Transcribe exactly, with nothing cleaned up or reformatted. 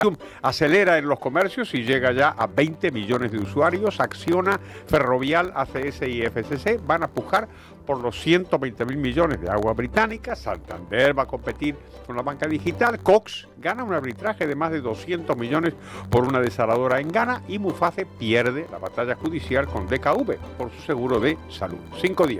acelera en los comercios y llega ya a veinte millones de usuarios. Acciona, Ferrovial, A C S y F C C van a pujar por los ciento veinte mil millones de agua británica. Santander va a competir con la banca digital. Cox gana un arbitraje de más de doscientos millones por una desaladora en Ghana. Y Muface pierde la batalla judicial con D K V por su seguro de salud. Cinco días.